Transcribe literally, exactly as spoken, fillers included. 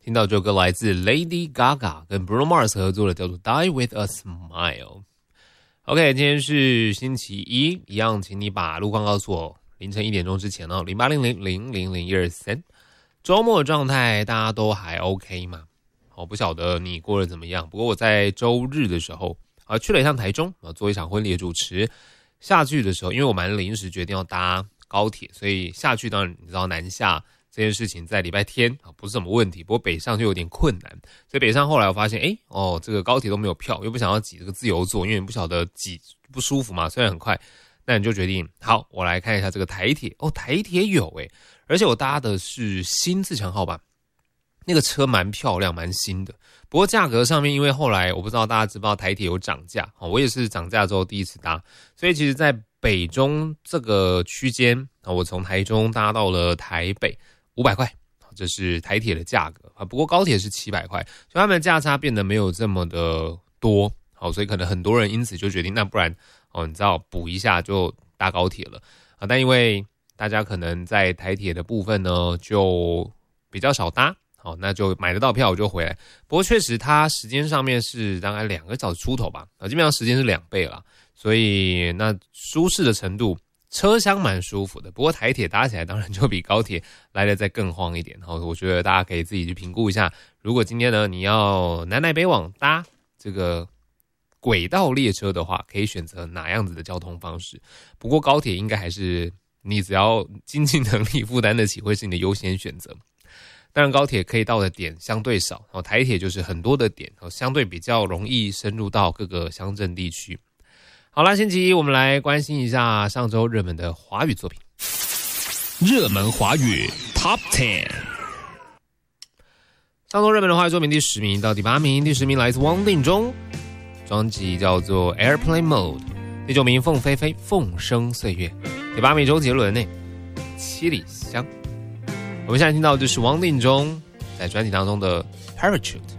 听到这首歌来自 Lady Gaga 跟 Bruno Mars 合作的，叫做 Die With A Smile。OK， 今天是星期一，一样请你把路况告诉我，凌晨一点钟之前哦，零八零零零零零一二三。周末状态大家都还 OK 吗？我不晓得你过得怎么样，不过我在周日的时候啊去了一趟台中啊，做一场婚礼的主持。下去的时候，因为我蛮临时决定要搭高铁，所以下去当然你知道南下这件事情在礼拜天啊不是什么问题，不过北上就有点困难。所以北上后来我发现，哎哦，这个高铁都没有票，又不想要挤这个自由座，因为你不晓得挤不舒服嘛，虽然很快，那你就决定好，我来看一下这个台铁哦，台铁有哎，而且我搭的是新自强号吧。那个车蛮漂亮蛮新的，不过价格上面因为后来我不知道大家知不知道台铁有涨价，我也是涨价之后第一次搭，所以其实在北中这个区间，我从台中搭到了台北五百块，这是台铁的价格，不过高铁是七百块，所以他们的价差变得没有这么的多，所以可能很多人因此就决定那不然你知道补一下就搭高铁了，但因为大家可能在台铁的部分呢就比较少搭，好，那就买得到票我就回来。不过确实它时间上面是大概两个小时出头吧，基本上时间是两倍啦，所以那舒适的程度，车厢蛮舒服的。不过台铁搭起来当然就比高铁来得再更晃一点，好，我觉得大家可以自己去评估一下。如果今天呢你要南来北往搭这个轨道列车的话，可以选择哪样子的交通方式？不过高铁应该还是你只要经济能力负担得起，会是你的优先选择。当然高铁可以到的点相对少，台铁就是很多的点，相对比较容易深入到各个乡镇地区。好啦，星期一我们来关心一下上周热门的华语作品。 热门华语 Top 十。 上周热门的华语作品第十名到第八名，第十名来自汪定中，专辑叫做 Airplane Mode。第九名凤飞飞凤声岁月。第八名周杰伦内七里香。我们现在听到的就是汪定中在专辑当中的 Parachute。